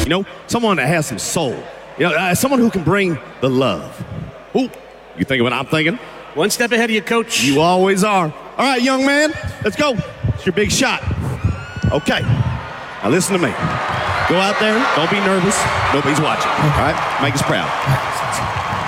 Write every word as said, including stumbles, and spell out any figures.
You know, someone that has some soul. You know, uh, someone who can bring the love. Ooh, you thinking what I'm thinking? One step ahead of you, Coach. You always are. All right, young man, let's go. It's your big shot. Okay. Now listen to me. Go out there. Don't be nervous. Nobody's watching. All right? Make us proud.